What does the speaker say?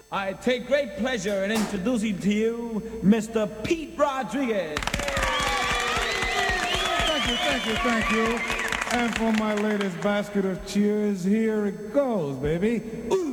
I take great pleasure in introducing to you Mr. Pete Rodriguez. Thank you. And for my latest basket of cheers, here it goes, baby. Ooh.